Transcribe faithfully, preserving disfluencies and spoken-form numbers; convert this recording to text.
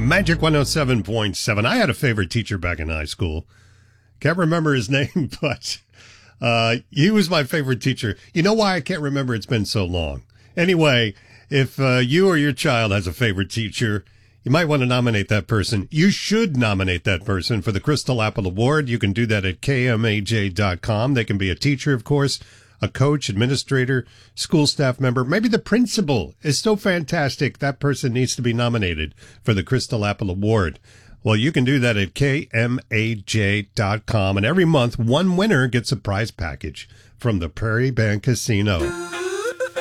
Magic one oh seven point seven. I had a favorite teacher back in high school. Can't remember his name, but uh, he was my favorite teacher. You know why I can't remember? It's been so long. Anyway, if uh, you or your child has a favorite teacher, you might want to nominate that person. You should nominate that person for the Crystal Apple Award. You can do that at K M A J dot com. They can be a teacher, of course, a coach, administrator, school staff member. Maybe the principal is so fantastic that person needs to be nominated for the Crystal Apple Award. Well, you can do that at K M A J dot com. And every month, one winner gets a prize package from the Prairie Band Casino.